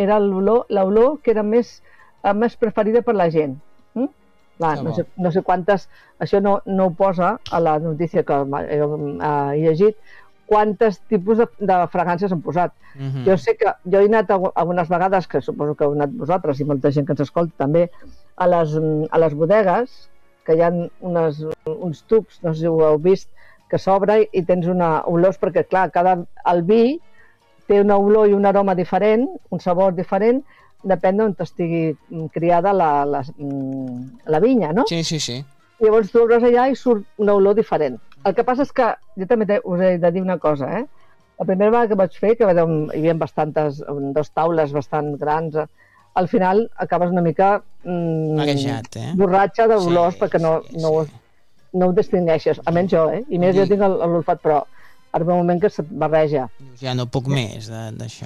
era l'olor que era més preferida per la gent. Clar, no sé quantes, això no ho posa a la notícia que he llegit, quantes tipus de fragàncies han posat. Jo sé que jo he anat algunes vegades, que suposo que heu anat vosaltres i molta gent que ens escolta també, a les bodegues, que hi ha uns tubs, no sé si ho heu vist, que s'obre i tens una olors, perquè clar, el vi té una olor i un aroma diferent, un sabor diferent, depèn d'on estigui criada la vinya, no? Sí. I llavors tu obres allà i surt una olor diferent. El que passa és que, jo també us he de dir una cosa, La primera vegada que vaig fer, que hi havia dues taules bastant grans, al final acabes una mica marejat, borratxa d'olors, perquè no ho distingueixes, almenys jo, I més jo tinc l'olfat, però arriba un moment que se't barreja. Ja no puc més d'això.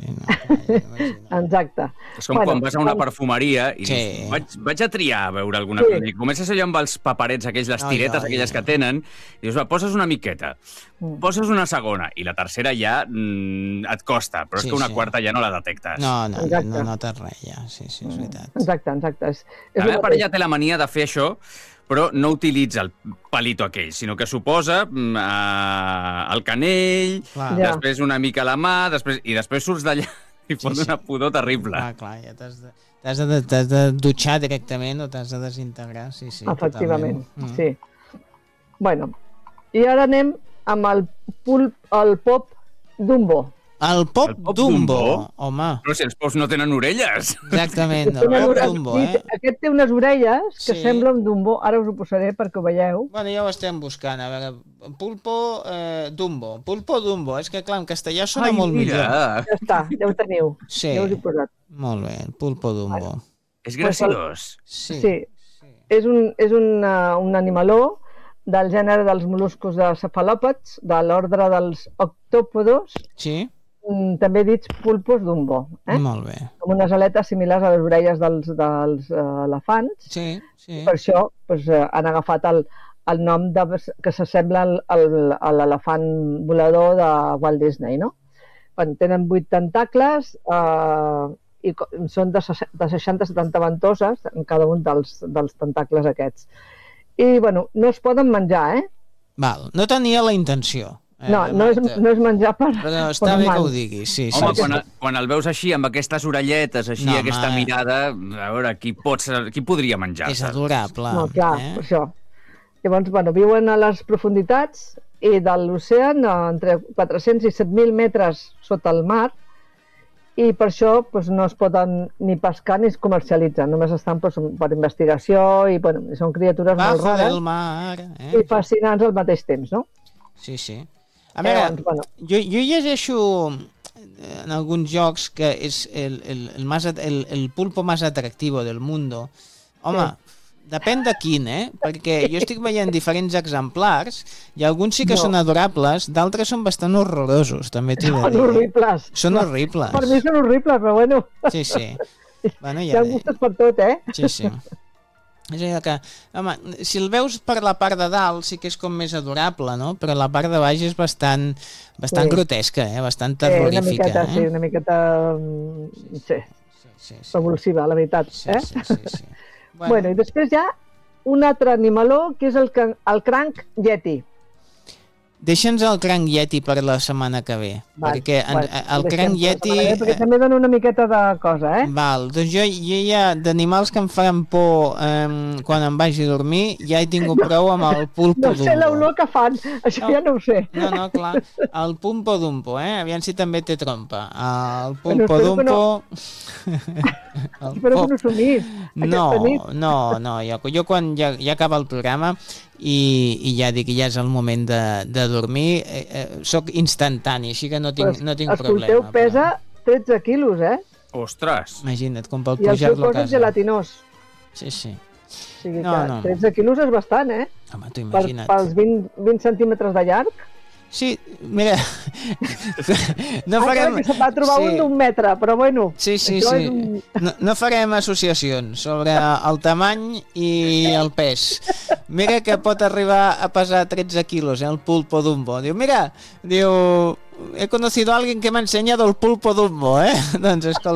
Exacte. És com quan vas a una perfumeria i dius, vaig a triar a veure alguna cosa. I comences allò amb els paperets aquells, les tiretes aquelles que tenen, i dius, poses una miqueta, poses una segona, i la tercera ja et costa, però és que una quarta ja no la detectes. No notes res, ja. Sí, és veritat. Exacte. La meva parella té la mania de fer això, però no utilitza el palito aquell, sinó que s'ho posa al canell, després una mica a la mà, i després surts d'allà i fot una pudor terrible. Clar, ja t'has de dutxar directament o t'has de desintegrar, sí. Efectivament, sí. Bueno, i ara anem amb el pop Dumbo. El pop Dumbo, home. Però si els pops no tenen orelles. Exactament, el pop Dumbo, Aquest té unes orelles que semblen Dumbo, ara us ho posaré perquè ho veieu. Bueno, ja ho estem buscant, a veure, pulpo Dumbo, és que clar, en castellà sona molt millor. Ja està, ja ho teniu, ja us he posat. Molt bé, el pulpo Dumbo. És graciós. Sí, és un animaló del gènere dels mol·luscos de cefalòpods, de l'ordre dels octòpodos, també dits pulpos Dumbo. Molt bé. Amb unes aletes similars a les orelles dels elefants. Per això han agafat el nom que s'assembla a l'elefant volador de Walt Disney, no? Tenen 8 tentacles i són de 60-70 ventoses en cada un dels tentacles aquests. I, bueno, no es poden menjar, Val, no tenia la intenció. No és menjar per... Però està bé que ho diguis, sí. Home, quan el veus així, amb aquestes orelletes, així, aquesta mirada, a veure, qui podria menjar-se? És adorable. No, clar, per això. Llavors, bueno, viuen a les profunditats i de l'oceà, entre 400 i 7.000 metres sota el mar, i per això no es poden ni pescar ni es comercialitzen, només estan per investigació i són criatures molt rares i fascinants al mateix temps, no? Sí. A veure, jo llegeixo en alguns jocs que és el pulpo más atractivo del mundo. Home, depèn de quin, perquè jo estic veient diferents exemplars i alguns sí que són adorables, d'altres són bastant horrorosos, també t'he de dir. Són horribles. Són horribles. Per mi són horribles, però bueno. Sí. Bueno, hi ha gustos per tot, Sí. És a dir que, home, si el veus per la part de dalt sí que és com més adorable, no? Però la part de baix és bastant grotesca, bastant terrorífica. Una miqueta, revulsiva, la veritat. Sí. Bueno, i després hi ha un altre animaló que és el cranc yeti. Deixa'ns el cranc yeti per la setmana que ve, perquè el cranc yeti... Perquè també dona una miqueta de cosa, Val, doncs jo ja d'animals que em faran por quan em vagi a dormir, ja he tingut prou amb el pulpo Dumbo. No sé l'olor que fan, això ja no ho sé. No, clar, el pulpo Dumbo, aviam si també té trompa. El pulpo Dumbo... Espero que no sumís. No, jo quan ja acaba el programa i ja dic que ja és el moment de dormir, soc instantani, així que no tinc problema. Escolteu, pesa 13 quilos, Ostres! Imagina't, com pel pujar-lo a casa. I el seu cos és gelatinós. Sí. O sigui que 13 quilos és bastant, Home, t'ho imagina't. Pels 20 centímetres de llarg. Sí, mira... No farem... Se va trobar un d'un metre, però bueno... Sí. No farem associacions sobre el tamany i el pes. Mira que pot arribar a pesar 13 quilos, el pulpo Dumbo. Diu, mira, he conocido a alguien que m'ha ensenyat el pulpo Dumbo, Doncs, escolta...